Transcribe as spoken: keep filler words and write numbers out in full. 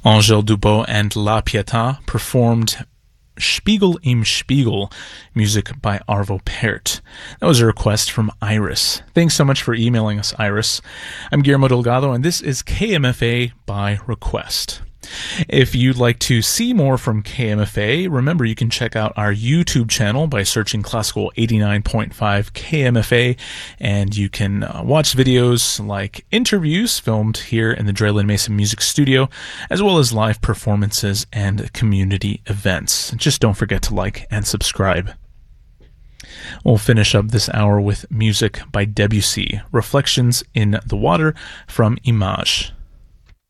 Angèle Dubot and La Pietà performed Spiegel im Spiegel, music by Arvo Pärt. That was a request from Iris. Thanks so much for emailing us, Iris. I'm Guillermo Delgado, and this is K M F A by request. If you'd like to see more from K M F A, remember you can check out our YouTube channel by searching Classical eighty-nine point five K M F A, and you can uh, watch videos like interviews filmed here in the Drayland Mason Music Studio, as well as live performances and community events. Just don't forget to like and subscribe. We'll finish up this hour with music by Debussy, Reflections in the Water from Image.